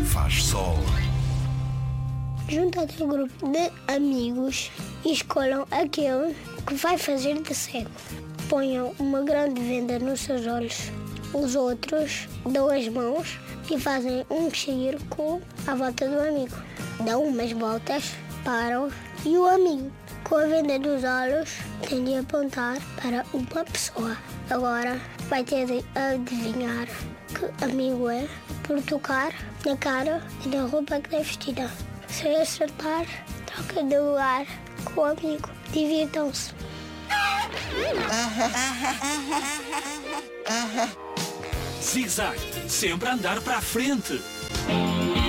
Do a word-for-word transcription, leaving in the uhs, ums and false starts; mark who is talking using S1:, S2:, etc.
S1: faz sol.
S2: Junta-te a um grupo de amigos e escolham aquele que vai fazer de cego. Ponham uma grande venda nos seus olhos. Os outros dão as mãos e fazem um círculo à volta do amigo. Dão umas voltas, param e o amigo, com a venda dos olhos, tem de apontar para uma pessoa. Agora vai ter de adivinhar que amigo é por tocar na cara e na roupa que é vestida. Se acertar, troca de lugar com o amigo. Divirtam-se.
S3: Zig-Zag, sempre a andar para a frente.